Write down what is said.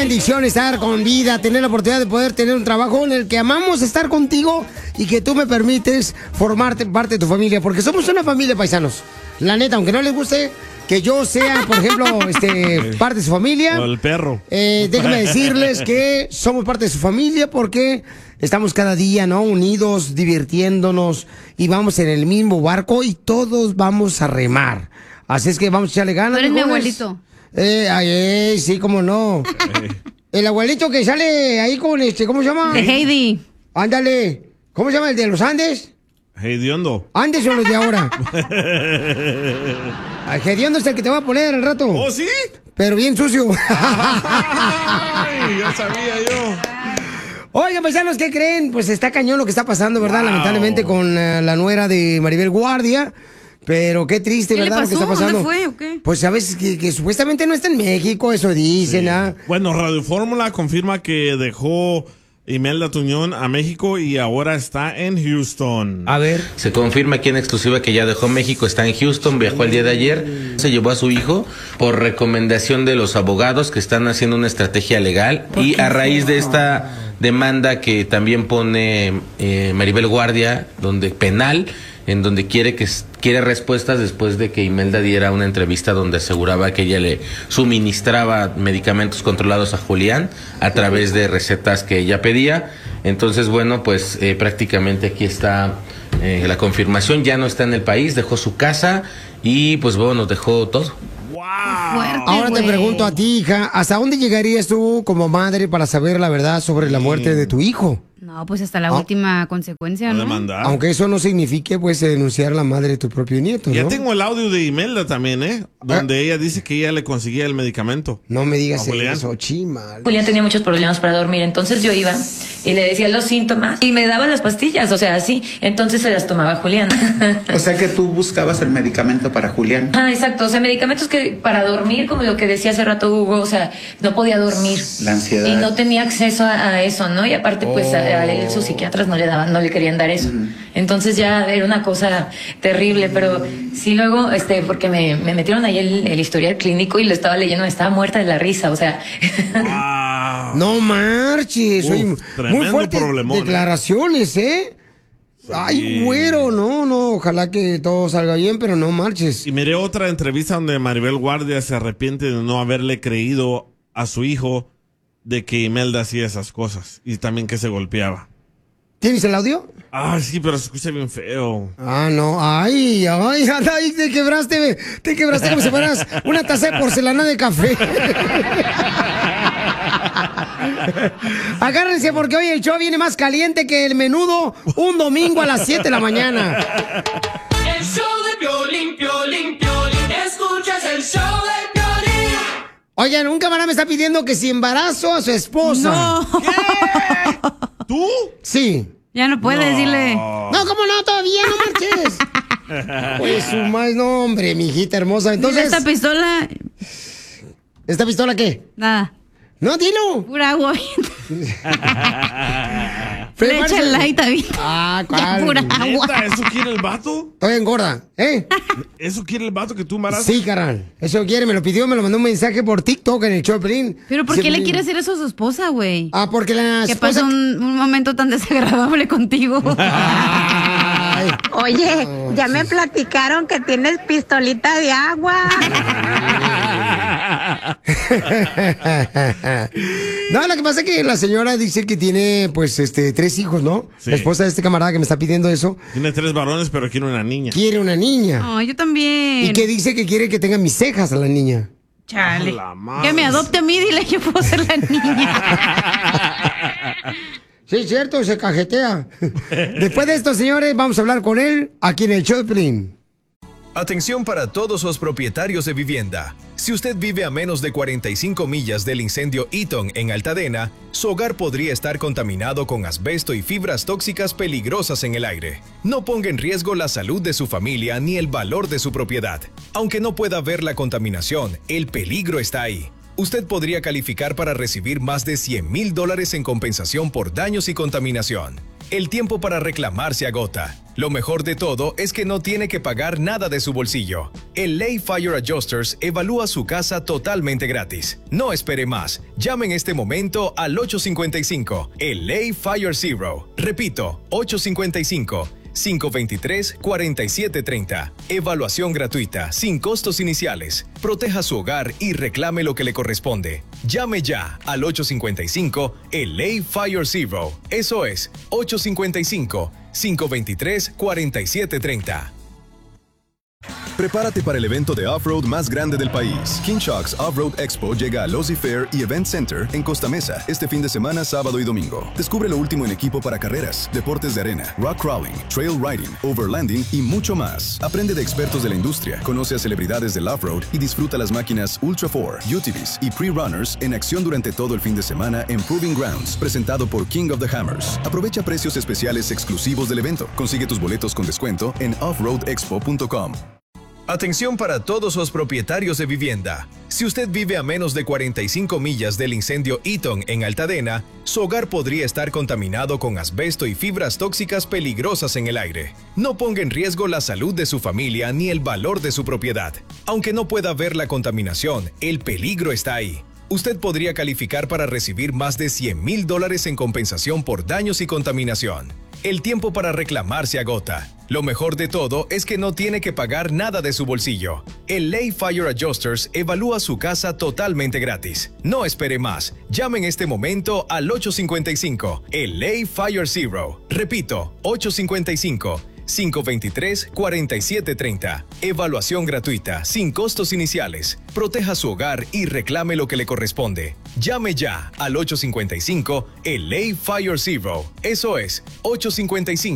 bendición estar con vida, tener la oportunidad de poder tener un trabajo en el que amamos estar contigo y que tú me permites formarte parte de tu familia, porque somos una familia, paisanos. La neta, aunque no les guste que yo sea, por ejemplo, parte de su familia. O el perro. Déjenme decirles que somos parte de su familia porque estamos cada día, ¿no? Unidos, divirtiéndonos y vamos en el mismo barco y todos vamos a remar. Así es que vamos a echarle ganas. ¿Tú eres mi abuelito? Sí, cómo no. El abuelito que sale ahí con ¿cómo se llama? De Heidi. Ándale. ¿Cómo se llama el de los Andes? Hediondo. Andes son los de ahora. Hediondo es el que te va a poner al rato. ¿Oh, sí? Pero bien sucio. Ay, ya sabía yo. Oigan, paisanos, ¿qué creen? Pues está cañón lo que está pasando, ¿verdad? Wow. Lamentablemente con la nuera de Maribel Guardia. Pero qué triste, ¿verdad? Lo que está pasando. ¿Dónde fue o qué? Pues sabes que supuestamente no está en México, eso dicen, sí. ¿ah? Bueno, Radio Fórmula confirma que dejó Imelda Tuñón a México y ahora está en Houston. A ver. Se confirma aquí en exclusiva que ya dejó México, está en Houston, viajó el día de ayer, se llevó a su hijo por recomendación de los abogados que están haciendo una estrategia legal y a raíz de esta demanda que también pone Maribel Guardia, donde penal, en donde quiere respuestas después de que Imelda diera una entrevista donde aseguraba que ella le suministraba medicamentos controlados a Julián a través de recetas que ella pedía. Entonces, bueno, pues prácticamente aquí está la confirmación. Ya no está en el país, dejó su casa y pues bueno, nos dejó todo. Fuerte, ahora te pregunto a ti, hija, ¿hasta dónde llegarías tú como madre para saber la verdad sobre la muerte de tu hijo? No, pues hasta la última consecuencia, ¿no? Aunque eso no signifique, pues, denunciar a la madre de tu propio nieto, ¿no? Ya tengo el audio de Imelda también, donde ella dice que ella le conseguía el medicamento. No me digas eso, chima. Julián tenía muchos problemas para dormir, entonces yo iba y le decía los síntomas y me daba las pastillas, o sea, así. Entonces se las tomaba Julián. O sea que tú buscabas el medicamento para Julián. Ah, exacto, o sea, medicamentos que para dormir, como lo que decía hace rato Hugo, o sea, no podía dormir. La ansiedad. Y no tenía acceso a eso, ¿no? Y aparte, pues, a él, sus psiquiatras no le querían dar eso. Entonces ya era una cosa terrible, pero sí luego, porque me metieron ahí el historial clínico y lo estaba leyendo, estaba muerta de la risa, o sea. Wow. No marches, muy fuertes declaraciones, ¿eh? Sí. Ay, güero, no, ojalá que todo salga bien, pero no marches. Y miré otra entrevista donde Maribel Guardia se arrepiente de no haberle creído a su hijo de que Imelda hacía esas cosas y también que se golpeaba. ¿Tienes el audio? Ah, sí, pero se escucha bien feo. Ah, no, ay, te quebraste como si fueras una taza de porcelana de café. Agárrense porque hoy el show viene más caliente que el menudo un domingo a las 7 de la mañana. El show de Piolín, Piolín, Piolín, escuchas el show de Piolín. Oigan, un camarada me está pidiendo que si embarazo a su esposa. No. ¿Qué? ¿Tú? Sí. Ya no puedes decirle. No, ¿cómo no? Todavía no marches. Pues su más nombre, mi hijita hermosa. Entonces. Esta pistola. ¿Esta pistola qué? Nada. No, dilo. Pura agua. Flecha light, David. Ah, ¿cuál? Pura agua. ¿Eso quiere el vato? Estoy engorda, ¿eh? ¿Eso quiere el vato que tú embarazas? Sí, carnal. Eso quiere, me lo pidió, me lo mandó un mensaje por TikTok en el show de Piolín. ¿Pero por qué le quiere hacer eso a su esposa, güey? Ah, porque la que esposa... pasó un momento tan desagradable contigo. Ay. Oye, ya me platicaron que tienes pistolita de agua. No, lo que pasa es que la señora dice que tiene, pues, 3 hijos, ¿no? Sí. La esposa de este camarada que me está pidiendo eso. Tiene 3 varones, pero quiere una niña. Quiere una niña. No, yo también. Y que dice que quiere que tenga mis cejas a la niña. Chale. Que me adopte a mí, dile, yo puedo ser la niña. Sí, es cierto, se cajetea. Después de esto, señores, vamos a hablar con él aquí en el show de Piolín. Atención para todos los propietarios de vivienda. Si usted vive a menos de 45 millas del incendio Eaton en Altadena, su hogar podría estar contaminado con asbesto y fibras tóxicas peligrosas en el aire. No ponga en riesgo la salud de su familia ni el valor de su propiedad. Aunque no pueda ver la contaminación, el peligro está ahí. Usted podría calificar para recibir más de $100,000 en compensación por daños y contaminación. El tiempo para reclamar se agota. Lo mejor de todo es que no tiene que pagar nada de su bolsillo. El LA Fire Adjusters evalúa su casa totalmente gratis. No espere más. Llame en este momento al 855, el LA Fire Zero. Repito, 855-523-4730. Evaluación gratuita, sin costos iniciales. Proteja su hogar y reclame lo que le corresponde. Llame ya al 855, el LA Fire Zero. Eso es, 855-523-4730. Prepárate para el evento de off-road más grande del país. King Shark's Off-Road Expo llega a Losi Fair y Event Center en Costa Mesa este fin de semana, sábado y domingo. Descubre lo último en equipo para carreras, deportes de arena, rock crawling, trail riding, overlanding y mucho más. Aprende de expertos de la industria, conoce a celebridades del off-road y disfruta las máquinas Ultra 4, UTVs y Pre-Runners en acción durante todo el fin de semana en Proving Grounds, presentado por King of the Hammers. Aprovecha precios especiales exclusivos del evento. Consigue tus boletos con descuento en offroadexpo.com. Atención para todos los propietarios de vivienda. Si usted vive a menos de 45 millas del incendio Eaton en Altadena, su hogar podría estar contaminado con asbesto y fibras tóxicas peligrosas en el aire. No ponga en riesgo la salud de su familia ni el valor de su propiedad. Aunque no pueda ver la contaminación, el peligro está ahí. Usted podría calificar para recibir más de $100,000 en compensación por daños y contaminación. El tiempo para reclamar se agota. Lo mejor de todo es que no tiene que pagar nada de su bolsillo. El LA Fire Adjusters evalúa su casa totalmente gratis. No espere más. Llame en este momento al 855, el LA Fire Zero. Repito, 855-523-4730. Evaluación gratuita, sin costos iniciales. Proteja su hogar y reclame lo que le corresponde. Llame ya al 855, el LA Fire Zero. Eso es, 855